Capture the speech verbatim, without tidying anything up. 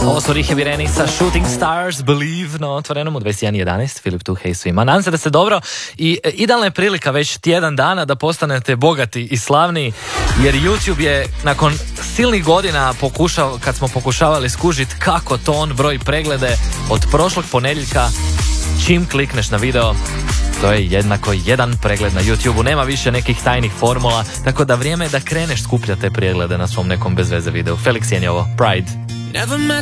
Ovo su Rihab i Reni sa Shooting Stars, Believe na Otvorenom u dvadeset jedan jedanaest. Filip tu, hej svima. Nadam se da ste dobro i idealna je prilika već tjedan dana da postanete bogati i slavni, jer YouTube je nakon silnih godina pokušao, kad smo pokušavali skužiti kako to on broji preglede od prošlog ponedjeljka, čim klikneš na video, to je jednako jedan pregled na YouTube-u, nema više nekih tajnih formula, tako da vrijeme je da kreneš skupljati te preglede na svom nekom bezveze videu. Felix je ovo, Pride. Never met